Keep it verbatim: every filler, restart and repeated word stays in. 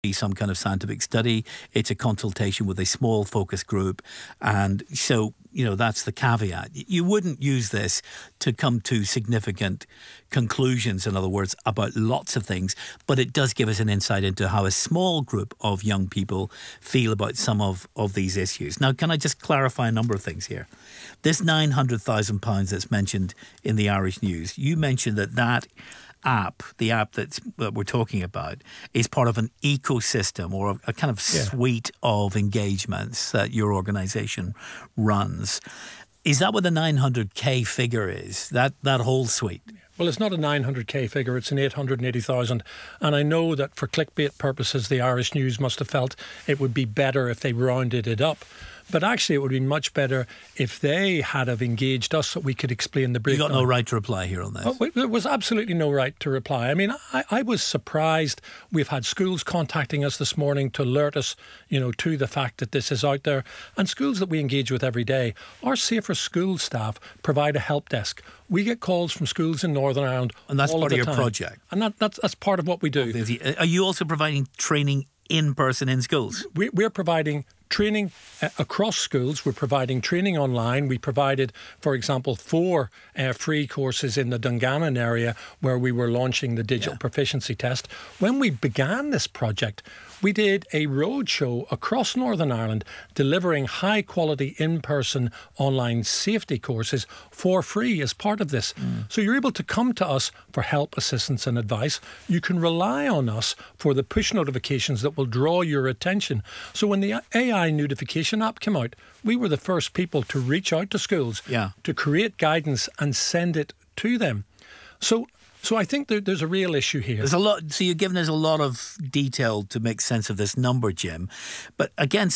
be some kind of scientific study. It's a consultation with a small focus group. And so, you know, that's the caveat. You wouldn't use this to come to significant conclusions, in other words, about lots of things, but it does give us an insight into how a small group of young people feel about some of, of these issues. Now, can I just clarify a number of things here? This nine hundred thousand pounds that's mentioned in the Irish News, you mentioned that that app, the app that's, that we're talking about, is part of an ecosystem or a, a kind of Yeah. suite of engagements that your organisation runs. Is that what the nine hundred K figure is, that, that whole suite? Well, it's not a nine hundred K figure, it's an eight hundred eighty thousand. And I know that for clickbait purposes, the Irish News must have felt it would be better if they rounded it up. But actually, it would be much better if they had have engaged us so we could explain the You breakdown. got no right to reply here on this. Oh, wait, there was absolutely no right to reply. I mean, I, I was surprised. We've had schools contacting us this morning to alert us, you know, to the fact that this is out there. And schools that we engage with every day, our Safer School staff provide a help desk. We get calls from schools in Northern Ireland And that's all part of of the your time. project. And that, that's, that's part of what we do. Are you also providing training in person in schools? We, we're providing training uh, across schools. We're providing training online. We provided, for example, four uh, free courses in the Dungannon area where we were launching the digital Yeah. proficiency test. When we began this project, we did a roadshow across Northern Ireland delivering high quality in-person online safety courses for free as part of this. So you're able to come to us for help, assistance and advice. You can rely on us for the push notifications that will draw your attention. So when the A I notification app came out, we were the first people to reach out to schools Yeah. to create guidance and send it to them. So So I think there, there's a real issue here. There's a lot. So you're giving us a lot of detail to make sense of this number, Jim. But again,